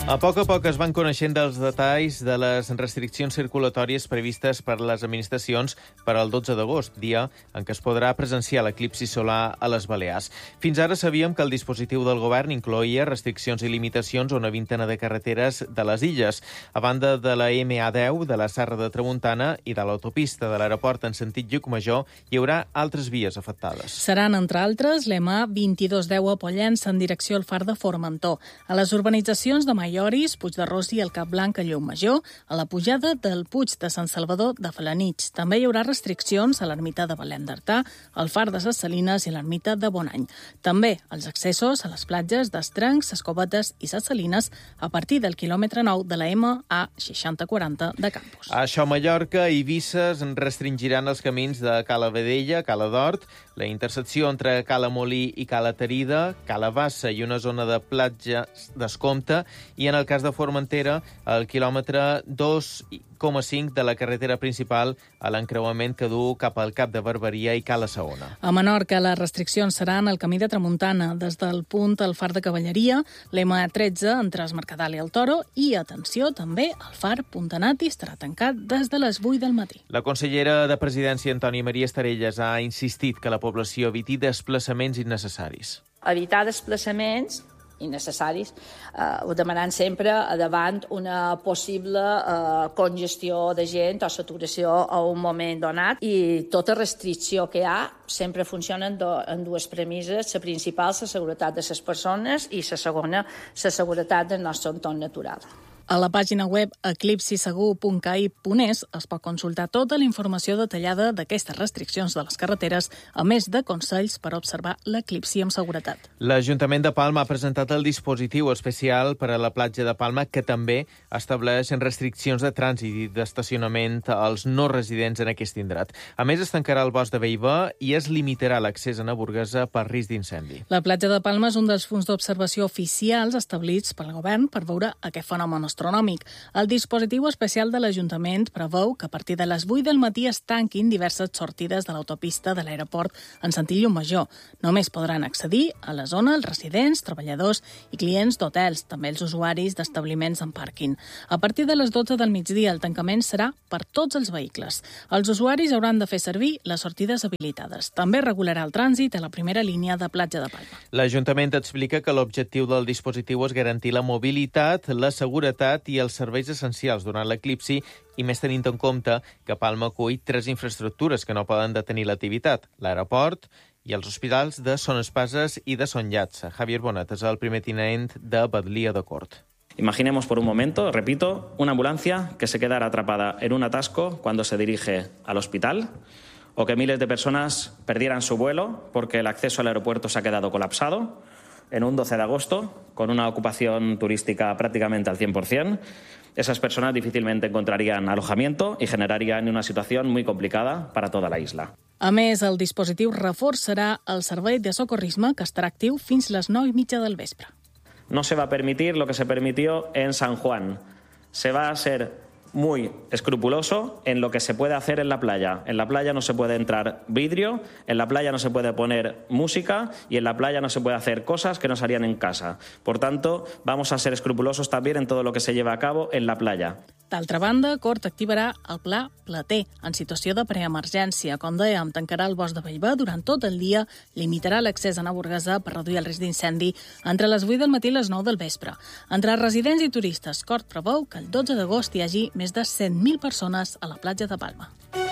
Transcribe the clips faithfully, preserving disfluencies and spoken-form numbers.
A poc a poc es van coneixent dels detalls de les restriccions circulatòries previstes per les administracions per al dotze d'agost, dia en què es podrà presenciar l'eclipsi solar a les Balears. Fins ara sabíem que el dispositiu del govern incloïa restriccions i limitacions a una vintena de carreteres de les illes. A banda de la ema deu, de la Serra de Tramuntana i de l'autopista de l'aeroport en sentit Llucmajor, hi haurà altres vies afectades. Seran, entre altres, l'ema vint-i-dos deu a Pollença en direcció al Far de Formentor, a les urbanitzacions de Mallorca, Puig de Ros i el Cap Blanc a Llucmajor, a la pujada del Puig de Sant Salvador de Felanitx. També hi haurà restriccions a l'ermita de Belém d'Artà, al Far de Ses Salines i l'ermita de Bonany. També els accessos a les platges d'Estrancs, Ses Covetes i Ses Salines a partir del quilòmetre nou de la ema a seixanta quaranta de Campos. A això Mallorca i Eivissa restringiran els camins de Cala Vedella, Cala d'Hort, la intersecció entre Cala Molí i Cala Terida, Cala Bassa i una zona de platja d'escompte, i en el cas de Formentera, el quilòmetre dos coma cinc de la carretera principal a l'encreuament que du cap al Cap de Barberia i Cala Saona. A Menorca, les restriccions seran el camí de Tramuntana, des del punt al Far de Cavalleria, l'ema tretze entre es Mercadal i el Toro, i, atenció, també el Far Puntanati estarà tancat des de les vuit del matí. La consellera de Presidència, Antònia Maria Estarelles, ha insistit que la població eviti desplaçaments innecessaris. Evitar desplaçaments innecessaris, eh, ho demanant sempre davant una possible eh, congestió de gent o saturació a un moment donat, i tota restricció que hi ha sempre funciona en, do, en dues premisses: la principal, la seguretat de les persones, i la segona, la seguretat del nostre entorn natural. A la pàgina web eclipsi segur punt c a i punt es es pot consultar tota la informació detallada d'aquestes restriccions de les carreteres, a més de consells per observar l'eclipsi amb seguretat. L'Ajuntament de Palma ha presentat el dispositiu especial per a la platja de Palma, que també estableix restriccions de trànsit i d'estacionament als no residents en aquest indret. A més, es tancarà el bosc de Bellver i es limitarà l'accés a Naburguesa per risc d'incendi. La platja de Palma és un dels punts d'observació oficials establits pel govern per veure aquest fenomen astronòmic. El dispositiu especial de l'Ajuntament preveu que a partir de les vuit del matí es tanquin diverses sortides de l'autopista de l'aeroport en sentit Llucmajor. Només podran accedir a la zona els residents, treballadors i clients d'hotels, també els usuaris d'establiments en pàrquing. A partir de les dotze del migdia el tancament serà per tots els vehicles. Els usuaris hauran de fer servir les sortides habilitades. També regularà el trànsit a la primera línia de platja de Palma. L'Ajuntament explica que l'objectiu del dispositiu és garantir la mobilitat, la seguretat i els serveis essencials durant l'eclipsi, i més tenint en compte que Palma acull tres infraestructures que no poden detenir l'activitat: l'aeroport i els hospitals de Son Espases i de Son Llats. Javier Bonet és el primer tinent de Batlía de Cort. Imaginemos por un momento, repito, una ambulancia que se quedara atrapada en un atasco cuando se dirige al hospital, o que miles de personas perdieran su vuelo porque el acceso al aeropuerto se ha quedado colapsado en un doce de agosto, con una ocupación turística prácticamente al cien por cien. Esas personas difícilmente encontrarían alojamiento y generarían una situación muy complicada para toda la isla. A més, el dispositiu reforçarà el servei de socorrisme, que estarà actiu fins les nou i mitja del vespre. No se va a permitir lo que se permitió en San Juan. Se va a ser muy escrupuloso en lo que se puede hacer en la playa. En la playa no se puede entrar vidrio, en la playa no se puede poner música y en la playa no se puede hacer cosas que no se harían en casa. Por tanto, vamos a ser escrupulosos también en todo lo que se lleva a cabo en la playa. D'altra banda, Cort activarà el pla Plater en situació de preemergència. Com dèiem, tancarà el bosc de Bellver durant tot el dia, limitarà l'accés a Naburguesa per reduir el risc d'incendi entre les vuit del matí i les nou del vespre. Entre residents i turistes, Cort preveu que el dotze d'agost hi hagi més de cent mil persones a la platja de Palma.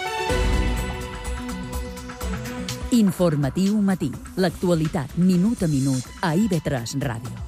Informatiu matí. L'actualitat minut a minut a I V tres Ràdio.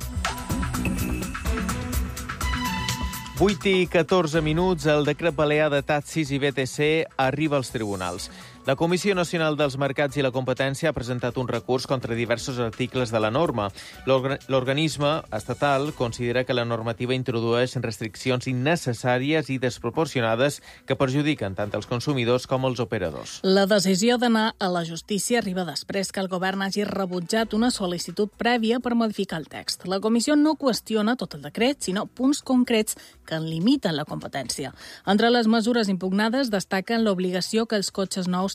vuit i catorze minuts, el decret balear de taxis i B T C arriba als tribunals. La Comissió Nacional dels Mercats i la Competència ha presentat un recurs contra diversos articles de la norma. L'organisme estatal considera que la normativa introdueix restriccions innecessàries i desproporcionades que perjudiquen tant els consumidors com els operadors. La decisió d'anar a la justícia arriba després que el govern hagi rebutjat una sol·licitud prèvia per modificar el text. La comissió no qüestiona tot el decret, sinó punts concrets que en limiten la competència. Entre les mesures impugnades destaquen l'obligació que els cotxes nous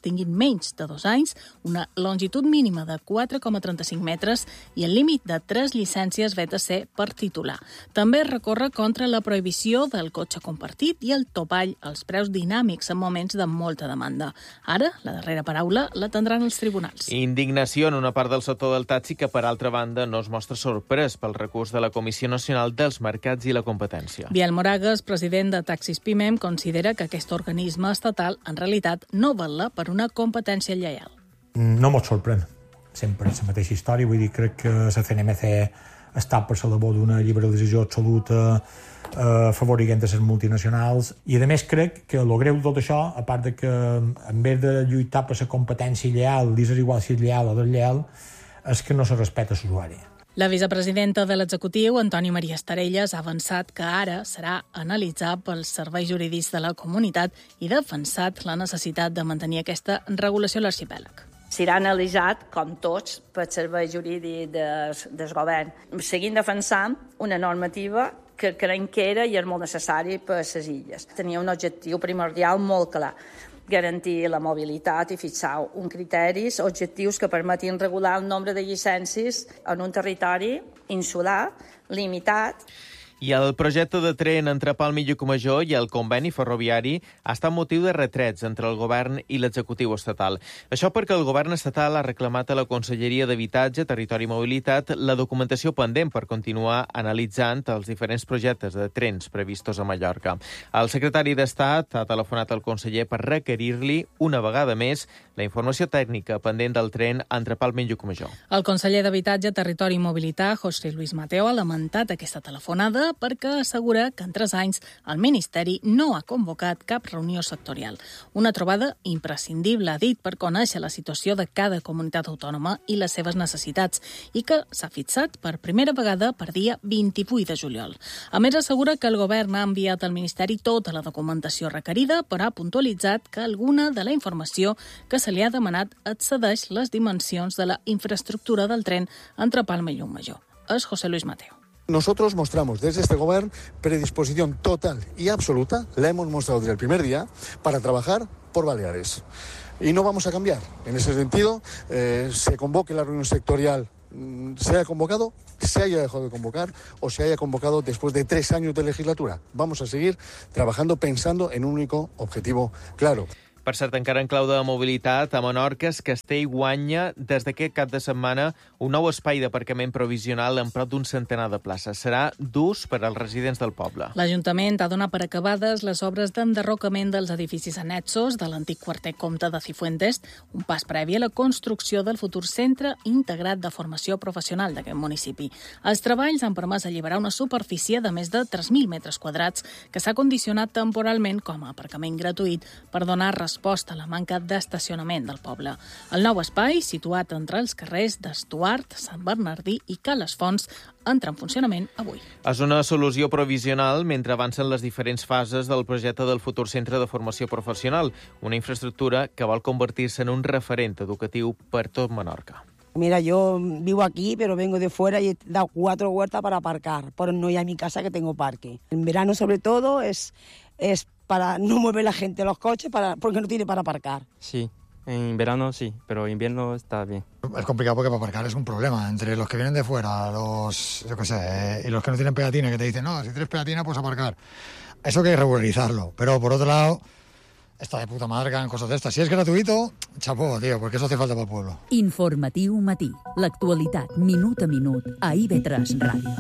tinguin menys de dos anys, una longitud mínima de quatre coma trenta-cinc metres i el límit de tres llicències V T C per titular. També recorre contra la prohibició del cotxe compartit i el topall als preus dinàmics en moments de molta demanda. Ara, la darrera paraula la tindran els tribunals. Indignació en una part del sector del taxi que, per altra banda, no es mostra sorprès pel recurs de la Comissió Nacional dels Mercats i la Competència. Biel Moragas, president de Taxis Pimem, considera que aquest organisme estatal en realitat no vetlla per una competència lleial. No mos sorprèn. Sempre és la mateixa història. Vull dir, crec que la C N M C està per la labor d'una liberalització absoluta eh, favorint les multinacionals. I, a més, crec que el greu de tot això, a part de que en vez de lluitar per la competència lleial, dir igual si és lleial o deslleial, és que no se respecta l'usuari. La vicepresidenta de l'executiu, Antoni Maria Estarelles, ha avançat que ara serà analitzat pels serveis jurídics de la comunitat i defensat la necessitat de mantenir aquesta regulació a l'arxipèlag. Serà analitzat, com tots, pel servei jurídic del, del govern, seguint defensant una normativa que creiem que era i és molt necessari per a les illes. Tenia un objectiu primordial molt clar: garantir la mobilitat i fixar un criteris objectius que permetin regular el nombre de llicències en un territori insular, limitat. I el projecte de tren entre Palma i Llucmajor i el conveni ferroviari ha estat motiu de retrets entre el govern i l'executiu estatal. Això perquè el govern estatal ha reclamat a la Conselleria d'Habitatge, Territori i Mobilitat la documentació pendent per continuar analitzant els diferents projectes de trens previstos a Mallorca. El secretari d'Estat ha telefonat al conseller per requerir-li, una vegada més, la informació tècnica pendent del tren entre Palma i Llucmajor. El conseller d'Habitatge, Territori i Mobilitat, José Luis Mateo, ha lamentat aquesta telefonada perquè assegura que en tres anys el Ministeri no ha convocat cap reunió sectorial. Una trobada imprescindible, ha dit, per conèixer la situació de cada comunitat autònoma i les seves necessitats, i que s'ha fixat per primera vegada per dia vint-i-vuit de juliol. A més, assegura que el govern ha enviat al Ministeri tota la documentació requerida, però ha puntualitzat que alguna de la informació que se li ha demanat excedeix les dimensions de la infraestructura del tren entre Palma i Llucmajor. És José Luis Mateo. Nosotros mostramos desde este gobierno predisposición total y absoluta, la hemos mostrado desde el primer día, para trabajar por Baleares. Y no vamos a cambiar. En ese sentido, eh, se convoque la reunión sectorial, se haya convocado, se haya dejado de convocar o se haya convocado después de tres años de legislatura. Vamos a seguir trabajando pensando en un único objetivo claro. Per cert, encara en clau de mobilitat, a Menorca, Castell guanya des d'aquest cap de setmana un nou espai d'aparcament provisional en prop d'un centenar de places. Serà d'ús per als residents del poble. L'Ajuntament ha donat per acabades les obres d'enderrocament dels edificis annexos de l'antic quarter comte de Cifuentes, un pas previ a la construcció del futur centre integrat de formació professional d'aquest municipi. Els treballs han permès alliberar una superfície de més de tres mil metres quadrats que s'ha condicionat temporalment com a aparcament gratuït per donar resposta a la manca d'estacionament del poble. El nou espai, situat entre els carrers d'Estuart, Sant Bernardí i Cales Fonts, entra en funcionament avui. És una solució provisional mentre avancen les diferents fases del projecte del futur centre de formació professional, una infraestructura que vol convertir-se en un referent educatiu per tot Menorca. Mira, yo vivo aquí, pero vengo de fuera y he dado cuatro vueltas para aparcar, pero no hay a mi casa que tengo parque. En verano, sobre todo, es, es para no mover la gente los coches para, porque no tiene para aparcar. Sí, en verano sí, pero en invierno está bien. Es complicado porque para aparcar es un problema. Entre los que vienen de fuera, los, yo qué sé, eh, y los que no tienen pegatina, que te dicen, no, si tienes pegatina, puedes aparcar. Eso hay que regularizarlo. Pero, por otro lado, está de puta madre que hagan cosas de estas. Si es gratuito, chapó, tío, porque eso hace falta para el pueblo. Informatiu matí. L'actualitat, minut a minut, a I V tres Ràdio.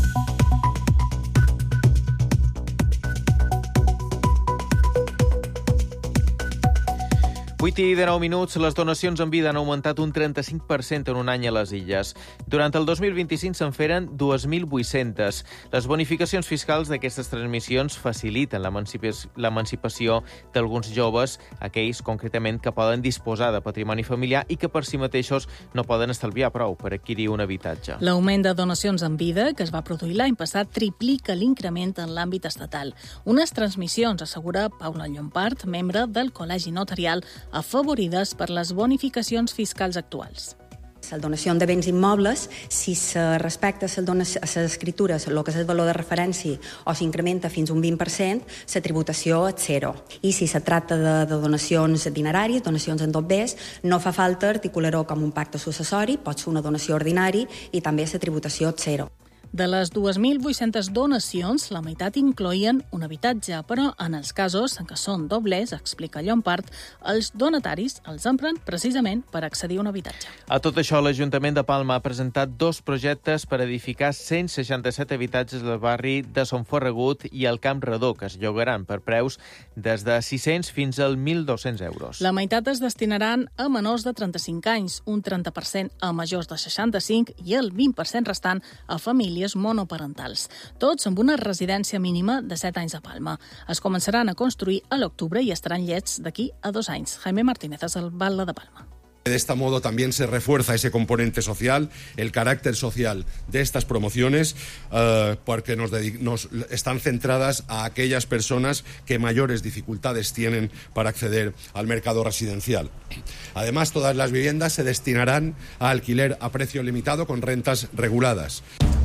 vuit i dinou minuts, les donacions en vida han augmentat un trenta-cinc per cent en un any a les illes. Durant el dos mil vint-i-cinc se'n feren dos mil vuit-cents. Les bonificacions fiscals d'aquestes transmissions faciliten l'emancipació d'alguns joves, aquells concretament que poden disposar de patrimoni familiar i que per si mateixos no poden estalviar prou per adquirir un habitatge. L'augment de donacions en vida que es va produir l'any passat triplica l'increment en l'àmbit estatal. Unes transmissions, assegura Paula Llompart, membre del Col·legi Notarial, afavorides per les bonificacions fiscals actuals. La donació de béns immobles, si se respecta a les escritures el que és el valor de referència o s'incrementa fins un vint per cent, la tributació és zero. I si se tracta de, de donacions dineràries, donacions en dobbers, no fa falta articular-ho com un pacte successori, pot ser una donació ordinària i també la tributació és zero. De les dues mil vuit-centes donacions, la meitat incloïen un habitatge, però en els casos en què són doblers, explica Llompart, els donataris els empren precisament per accedir a un habitatge. A tot això, l'Ajuntament de Palma ha presentat dos projectes per edificar cent seixanta-set habitatges del barri de Son Ferragut i el Camp Redó, que es llogaran per preus des de sis-cents fins als mil dos-cents euros. La meitat es destinaran a menors de trenta-cinc anys, un trenta per cent a majors de seixanta-cinc i el vint per cent restant a famílies monoparentals, tots amb una residència mínima de set anys a Palma. Es començaran a construir a l'octubre i estaran llets d'aquí a dos anys. Jaime Martínez, és alcalde de Palma. De este modo también se refuerza ese componente social, el carácter social de estas promociones, eh, porque nos, nos están centradas a aquellas personas que mayores dificultades tienen para acceder al mercado residencial. Además, todas las viviendas se destinarán a alquiler a precio limitado con rentas reguladas.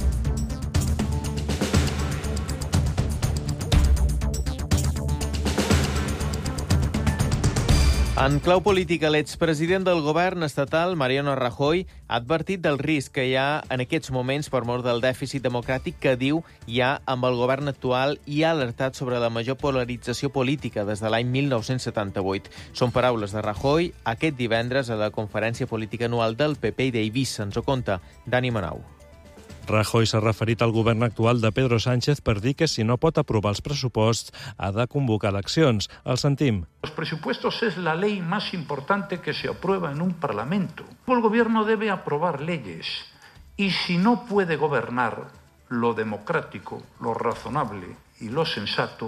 En clau política, l'expresident del govern estatal, Mariano Rajoy, ha advertit del risc que hi ha en aquests moments per mort del dèficit democràtic que diu hi ha amb el govern actual i ha alertat sobre la major polarització política des de l'any mil nou-cents setanta-vuit. Són paraules de Rajoy aquest divendres a la conferència política anual del P P i d'Eivissa. Ens ho conta Dani Manau. Rajoy s'ha referit al govern actual de Pedro Sánchez per dir que si no pot aprovar els pressuposts ha de convocar eleccions. El sentim. Los presupuestos es la ley más importante que se aprueba en un parlamento. El gobierno debe aprobar leyes y si no puede gobernar, lo democrático, lo razonable y lo sensato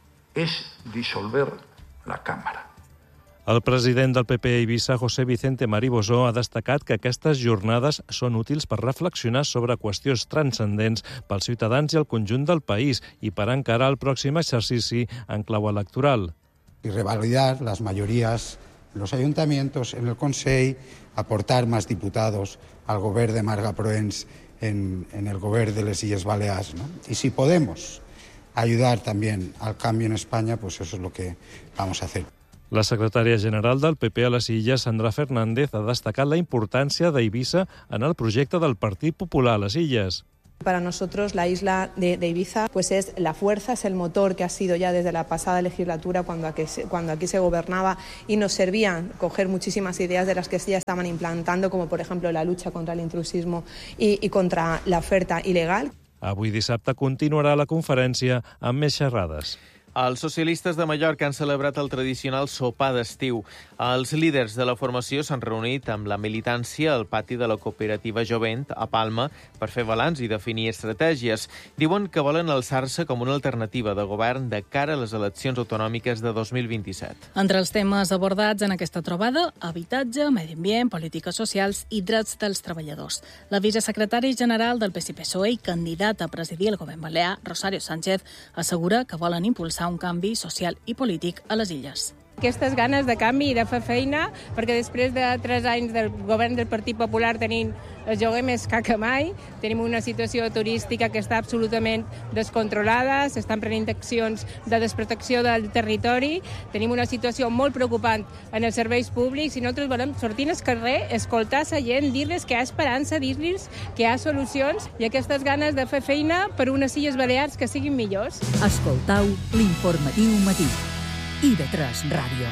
es disolver la Cámara. El president del P P a Eivissa, José Vicente Maribosó, ha destacat que aquestes jornades són útils per reflexionar sobre qüestions transcendents pels ciutadans i el conjunt del país i per encarar el pròxim exercici en clau electoral. Y revalidar las mayorías en los ayuntamientos, en el Consell, aportar más diputados al govern de Marga Proens en, en el govern de les Illes Balears, ¿no? Y si podemos ayudar también al cambio en España, pues eso es lo que vamos a hacer. La secretària general del P P a les Illes, Sandra Fernández, ha destacat la importància d'Eivissa en el projecte del Partit Popular a les Illes. Para nosotros la isla de, de Ibiza pues es la fuerza, es el motor que ha sido ya desde la pasada legislatura cuando aquí, cuando aquí se gobernaba y nos servían coger muchísimas ideas de las que ya estaban implantando, como por ejemplo la lucha contra el intrusismo y, y contra la oferta ilegal. Avui dissabte continuarà la conferència amb més xerrades. Els socialistes de Mallorca han celebrat el tradicional sopar d'estiu. Els líders de la formació s'han reunit amb la militància al pati de la cooperativa Jovent a Palma per fer balanç i definir estratègies. Diuen que volen alçar-se com una alternativa de govern de cara a les eleccions autonòmiques de dos mil vint-i-set. Entre els temes abordats en aquesta trobada, habitatge, medi ambient, polítiques socials i drets dels treballadors. La vicesecretària general del P S I P S O E i candidata a presidir el govern balear, Rosario Sánchez, assegura que volen impulsar un canvi social i polític a les illes. Aquestes ganes de canvi i de fer feina, perquè després de tres anys del govern del Partit Popular tenim el lloguer més car que mai, tenim una situació turística que està absolutament descontrolada, s'estan prenent accions de desprotecció del territori, tenim una situació molt preocupant en els serveis públics i nosaltres volem sortir al carrer, escoltar la gent, dir-les que hi ha esperança, dir-los que hi ha solucions i aquestes ganes de fer feina per unes Illes Balears que siguin millors. Escoltau l'informatiu matí. I ve tres Ràdio.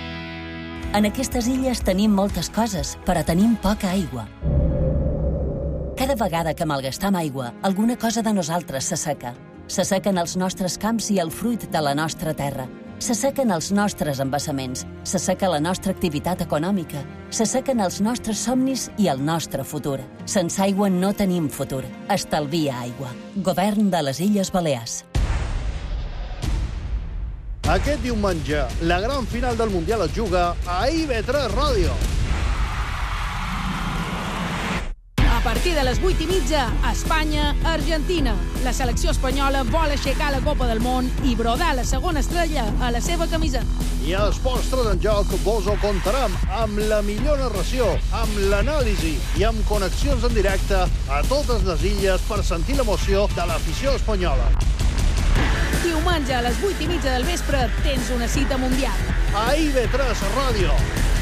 En aquestes illes tenim moltes coses, però tenim poca aigua. Cada vegada que malgastam aigua, alguna cosa de nosaltres s'asseca. S'assequen els nostres camps i el fruit de la nostra terra. S'assequen els nostres embassaments. S'asseca la nostra activitat econòmica. S'assequen els nostres somnis i el nostre futur. Sense aigua no tenim futur. Estalvia aigua. Govern de les Illes Balears. Aquest diumenge, la gran final del Mundial es juga a I V tres Ràdio. A partir partir de les vuit i mitja, Espanya-Argentina. La selecció espanyola vol aixecar la Copa del Món i brodar la segona estrella a la seva camiseta. I a Esports tres en Joc vos ho contarem amb la millor narració, amb l'anàlisi i amb connexions en directe a totes les illes per sentir l'emoció de l'afició espanyola. Diumenge a les vuit i mitja del vespre tens una cita mundial. A I B tres Ràdio.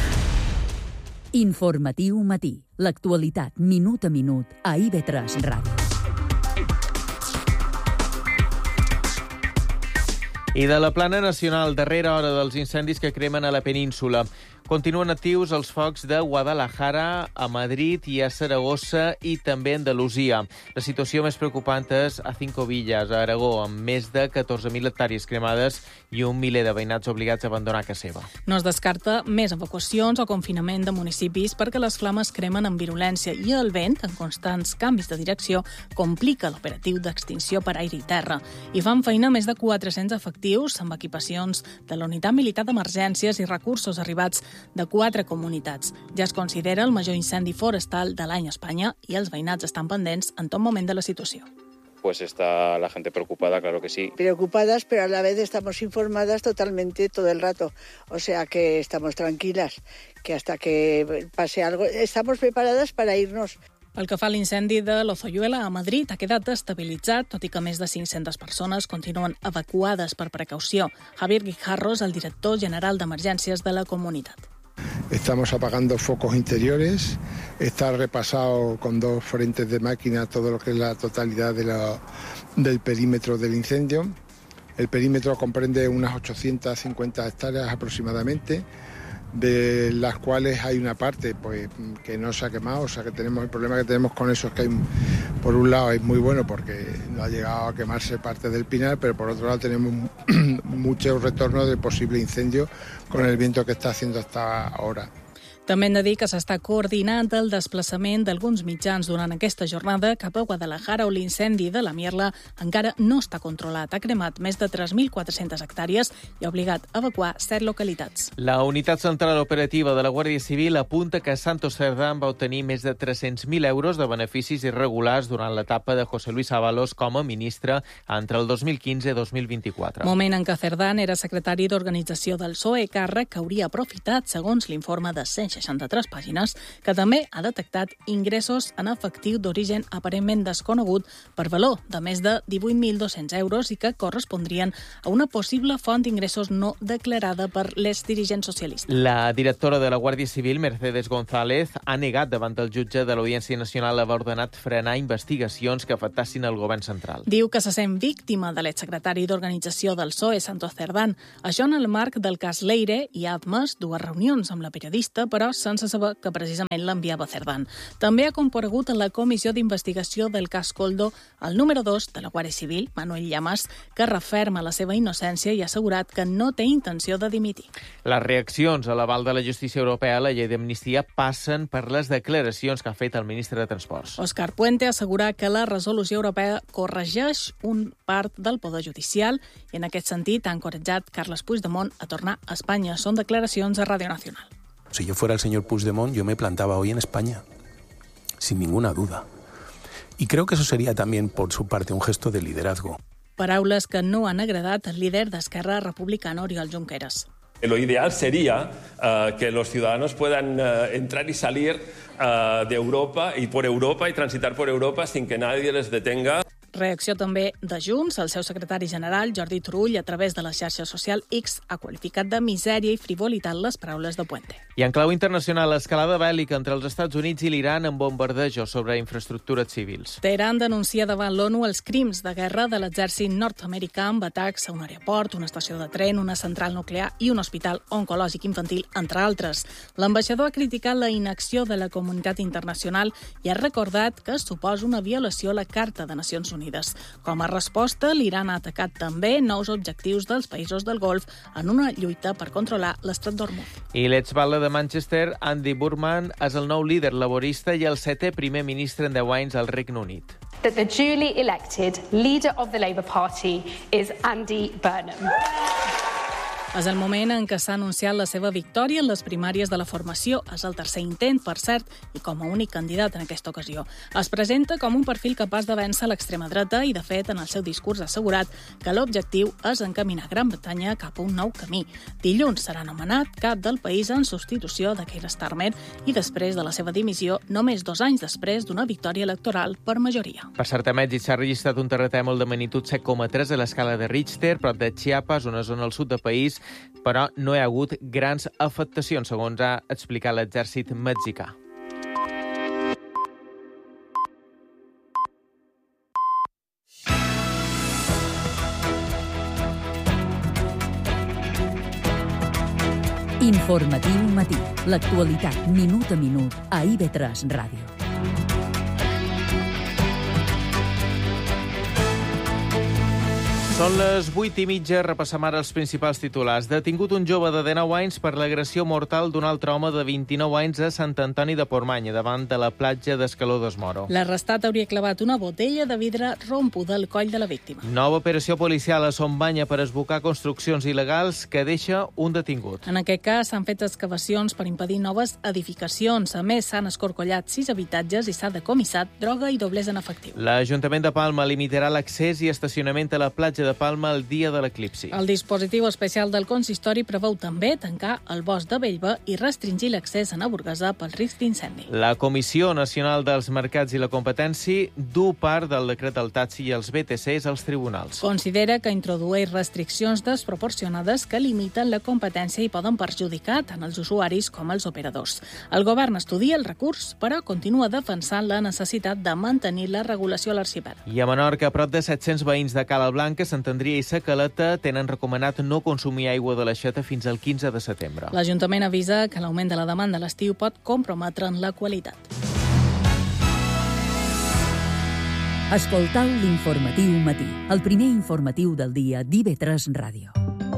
Informatiu matí. L'actualitat minut a minut a I B tres Ràdio. I de la plana nacional, darrera hora dels incendis que cremen a la península. Continuen actius els focs de Guadalajara, a Madrid i a Saragossa i també a Andalusia. La situació més preocupant és a Cinco Villas, a Aragó, amb més de catorze mil hectàrees cremades i un miler de veïnats obligats a abandonar casa seva. No es descarta més evacuacions o confinament de municipis perquè les flames cremen amb virulència i el vent, en constants canvis de direcció, complica l'operatiu d'extinció per aire i terra. I fan feina més de quatre-cents efectius amb equipacions de la Unitat Militar d'Emergències i recursos arribats de quatre comunitats. Ja es considera el major incendi forestal de l'any a Espanya i els veïnats estan pendents en tot moment de la situació. Pues está la gente preocupada, claro que sí. Preocupadas, pero a la vez estamos informadas totalmente todo el rato. O sea que estamos tranquilas, que hasta que pase algo, estamos preparadas para irnos. El que fa l'incendi de l'Ozoyuela a Madrid ha quedat estabilitzat, tot i que més de cinc-centes persones continuen evacuades per precaució. Javier Guijarro és el director general d'emergències de la comunitat. Estamos apagando focos interiores, está repasado con dos frentes de máquinas todo lo que es la totalidad de la, del perímetro del incendio. El perímetro comprende unas ochocientas cincuenta hectáreas aproximadamente, de las cuales hay una parte pues que no se ha quemado, o sea que tenemos el problema que tenemos con eso es que hay, por un lado es muy bueno porque no ha llegado a quemarse parte del pinar, pero por otro lado tenemos mucho retorno de posible incendio con el viento que está haciendo hasta ahora. També hem de dir que s'està coordinant el desplaçament d'alguns mitjans durant aquesta jornada cap a Guadalajara, on l'incendi de la Mierla encara no està controlat. Ha cremat més de tres mil quatre-centes hectàrees i ha obligat a evacuar set localitats. La Unitat Central Operativa de la Guàrdia Civil apunta que Santos Cerdán va obtenir més de tres-cents mil euros de beneficis irregulars durant l'etapa de José Luis Ábalos com a ministre entre el dos mil quinze i dos mil vint-i-quatre. Moment en què Cerdán era secretari d'organització del P S O E, càrrec que hauria aprofitat, segons l'informe de cent seixanta-tres pàgines, que també ha detectat ingressos en efectiu d'origen aparentment desconegut per valor de més de divuit mil dos-cents euros i que correspondrien a una possible font d'ingressos no declarada per l'exdirigent socialista. La directora de la Guàrdia Civil, Mercedes González, ha negat davant el jutge de l'Audiència Nacional haver ordenat frenar investigacions que afectassin el govern central. Diu que se sent víctima de l'exsecretari d'organització del P S O E, Santos Cerdán. Això en el marc del cas Leire i ha admès dues reunions amb la periodista, però sense saber que precisament l'enviava Cerdán. També ha comparegut en la comissió d'investigació del cas Coldo el número dos de la Guàrdia Civil, Manuel Llamas, que referma la seva innocència i ha assegurat que no té intenció de dimitir. Les reaccions a l'aval de la justícia europea a la llei d'amnistia passen per les declaracions que ha fet el ministre de Transports. Òscar Puente assegura que la resolució europea corregeix un part del poder judicial i en aquest sentit ha encoratjat Carles Puigdemont a tornar a Espanya. Són declaracions a Ràdio Nacional. Si yo fuera el señor Puigdemont, yo me plantaba hoy en España, sin ninguna duda. Y creo que eso sería también, por su parte, un gesto de liderazgo. Paraules que no han agradat al líder d'Esquerra Republicana, Oriol Junqueras. Lo ideal sería uh, que los ciudadanos puedan uh, entrar y salir uh, de Europa y por Europa y transitar por Europa sin que nadie les detenga. Reacció també de Junts. El seu secretari general, Jordi Turull, a través de la xarxa social X, ha qualificat de misèria i frivolitat les paraules de Puente. I en clau internacional, l'escalada bèl·lica entre els Estats Units i l'Iran en bombardejos sobre infraestructures civils. Teheran denuncia davant l'ONU els crims de guerra de l'exèrcit nord-americà amb atacs a un aeroport, una estació de tren, una central nuclear i un hospital oncològic infantil, entre altres. L'ambaixador ha criticat la inacció de la comunitat internacional i ha recordat que suposa una violació a la Carta de Nacions Unides. Com a resposta, l'Iran ha atacat també nous objectius dels països del Golf en una lluita per controlar l'estret d'Hormuz. I l'exbatlle de Manchester, Andy Burnham, és el nou líder laborista i el setè primer ministre en deu anys al Regne Unit. That the duly elected leader of the Labour Party is Andy Burnham. És el moment en què s'ha anunciat la seva victòria en les primàries de la formació. És el tercer intent, per cert, i com a únic candidat en aquesta ocasió. Es presenta com un perfil capaç de vèncer l'extrema dreta i, de fet, en el seu discurs ha assegurat que l'objectiu és encaminar Gran Bretanya cap a un nou camí. Dilluns serà nomenat cap del país en substitució de Keir Starmer i després de la seva dimissió, només dos anys després d'una victòria electoral per majoria. Per cert, a Mèxic s'ha registrat un terratrèmol de magnitud set coma tres a l'escala de Richter, prop de Chiapas, una zona al sud del país, però no hi ha hagut grans afectacions, segons ha explicat l'exèrcit mexicà. Informatiu matí. L'actualitat minut a minut a I V tres Ràdio. Són les vuit i mitja, repassem ara els principals titulars. Detingut un jove de dinou anys per l'agressió mortal d'un altre home de vint-i-nou anys a Sant Antoni de Portmany, davant de la platja d'Escaló d'Es Moro. L'arrestat hauria clavat una botella de vidre rompuda al coll de la víctima. Nova operació policial a Son Banya per esbocar construccions il·legals que deixa un detingut. En aquest cas s'han fet excavacions per impedir noves edificacions. A més, s'han escorcollat sis habitatges i s'ha decomissat droga i doblers en efectiu. L'Ajuntament de Palma limitarà l'accés i estacionament a la platja de Palma el dia de l'eclipsi. El dispositiu especial del consistori preveu també tancar el bosc de Bellva i restringir l'accés a Naburgasà pel risc d'incendi. La Comissió Nacional dels Mercats i la Competència du part del decret del taxi i els B T Cs als tribunals. Considera que introdueix restriccions desproporcionades que limiten la competència i poden perjudicar tant els usuaris com els operadors. El govern estudia el recurs, però continua defensant la necessitat de mantenir la regulació a l'arxipèlag. I a Menorca, prop de set-cents veïns de Cala Blanca, Sant Andria i Sa Caleta tenen recomanat no consumir aigua de l'aixeta fins al quinze de setembre. L'Ajuntament avisa que l'augment de la demanda a l'estiu pot comprometre en la qualitat. Escoltau l'informatiu matí, el primer informatiu del dia d'I V tres Ràdio.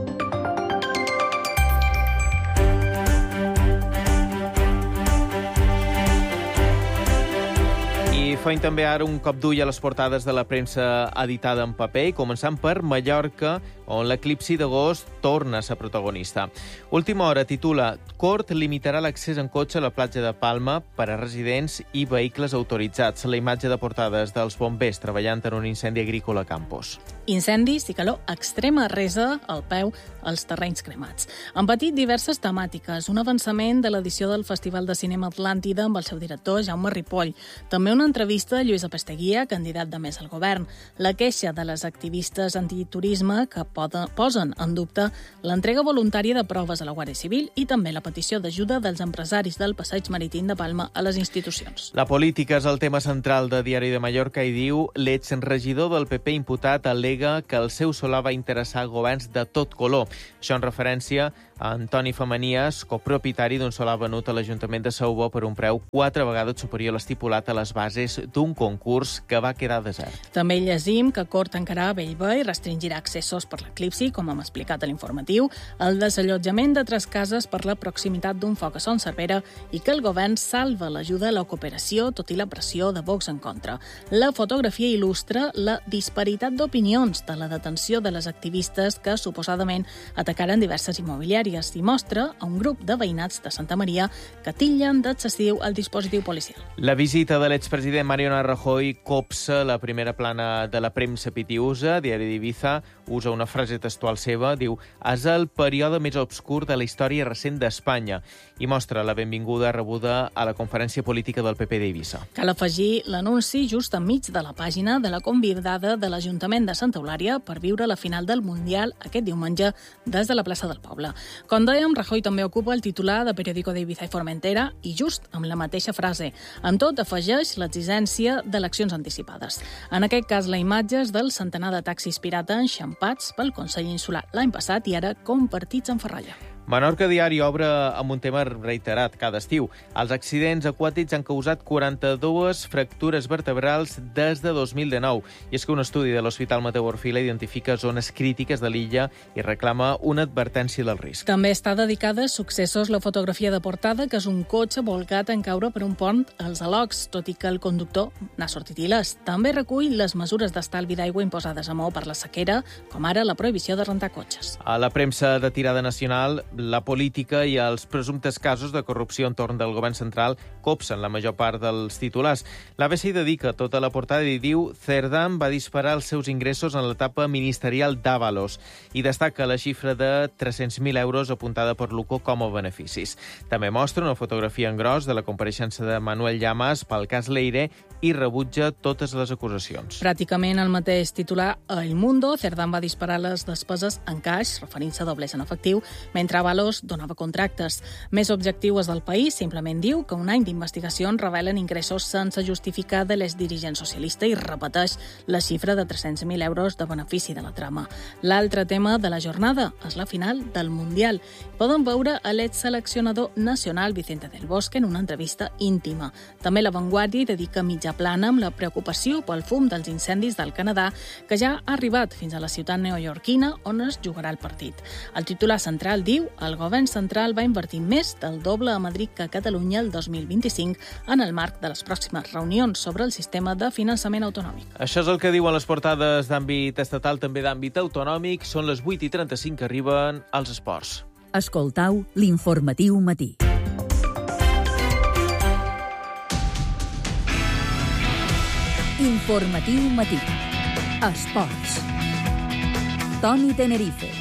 I fem també ara un cop d'ull a les portades de la premsa editada en paper, començant per Mallorca, on l'eclipsi d'agost torna a ser protagonista. Última hora titula Cort limitarà l'accés en cotxe a la platja de Palma per a residents i vehicles autoritzats. La imatge de portades dels bombers treballant en un incendi agrícola a Campos. Incendis i calor extrema resa al peu als terrenys cremats. Han patit diverses temàtiques, un avançament de l'edició del Festival de Cinema Atlàntida amb el seu director Jaume Ripoll, també una entrevista a Lluís Apasteguia, candidat de Més al govern, la queixa de les activistes antiturisme que poden, posen en dubte l'entrega voluntària de proves a la Guàrdia Civil i també la petició d'ajuda dels empresaris del passeig marítim de Palma a les institucions. La política és el tema central de Diari de Mallorca i diu l'exregidor del P P imputat al·lega que el seu solar va interessar governs de tot color. Això en referència a Antoni Femenies, copropietari d'un solar venut a l'Ajuntament de Saubó per un preu quatre vegades superior a l'estipulat a les bases d'un concurs que va quedar desert. També llegim que Cort tancarà Bellva i restringirà accessos per l'eclipsi, com hem explicat a l'informatiu, el desallotjament de tres cases per la proximitat d'un foc a Son Cervera i que el govern salva l'ajuda a la cooperació, tot i la pressió de Vox en contra. La fotografia il·lustra la disparitat d'opinions de la detenció de les activistes que suposadament atacaren diverses immobiliàries i mostra a un grup de veïnats de Santa Maria que titllen d'excessiu el dispositiu policial. La visita de l'expresident Mariano Rajoy copsa la primera plana de la premsa pitiusa. Diari d'Ibiza usa una frase textual seva, diu «És el període més obscur de la història recent d'Espanya» i mostra la benvinguda rebuda a la conferència política del P P d'Eivissa. Cal afegir l'anunci just enmig de la pàgina de la convidada de l'Ajuntament de Santa Eulària per viure la final del Mundial aquest diumenge des de la plaça del Poble. Com dèiem, Rajoy també ocupa el titular de Periódico de Ibiza i Formentera i just amb la mateixa frase. Amb tot, afegeix l'exigència d'eleccions anticipades. En aquest cas, la imatge és del centenar de taxis pirata enxampats pel Consell Insular l'any passat i ara compartits en ferralla. Menorca Diari obre amb un tema reiterat cada estiu. Els accidents aquàtics han causat quaranta-dues fractures vertebrals des de dos mil dinou. I és que un estudi de l'Hospital Mateu Orfila identifica zones crítiques de l'illa i reclama una advertència del risc. També està dedicada a successos la fotografia de portada, que és un cotxe volcat en caure per un pont als Alocs, tot i que el conductor n'ha sortit il·lès. També recull les mesures d'estalvi d'aigua imposades a Maó per la sequera, com ara la prohibició de rentar cotxes. A la premsa de tirada nacional, la política i els presumptes casos de corrupció entorn del govern central copsen la major part dels titulars. L'A B C hi dedica tota la portada i diu Cerdán va disparar els seus ingressos en l'etapa ministerial d'Ábalos i destaca la xifra de tres-cents mil euros apuntada per l'U C O com a beneficis. També mostra una fotografia en gros de la compareixença de Manuel Llamas pel cas Leire i rebutja totes les acusacions. Pràcticament el mateix titular a El Mundo. Cerdán va disparar les despeses en caix, referint-se a doblers en efectiu, mentre Ábalos donava contractes. Més objectiu és del País, simplement diu que un any d'investigacions revelen ingressos sense justificar de l'exdirigent socialista i repeteix la xifra de tres-cents mil euros de benefici de la trama. L'altre tema de la jornada és la final del Mundial. Poden veure a l'exseleccionador nacional Vicente del Bosque en una entrevista íntima. També La Vanguardia dedica mitja plana amb la preocupació pel fum dels incendis del Canadà, que ja ha arribat fins a la ciutat neoyorquina on es jugarà el partit. El titular central diu el govern central va invertir més del doble a Madrid que a Catalunya el dos mil vint-i-cinc en el marc de les pròximes reunions sobre el sistema de finançament autonòmic. Això és el que diuen les portades d'àmbit estatal, també d'àmbit autonòmic. Són les vuit i trenta-cinc que arriben als esports. Escoltau l'informatiu matí. Informatiu matí. Esports. Toni Tenerife.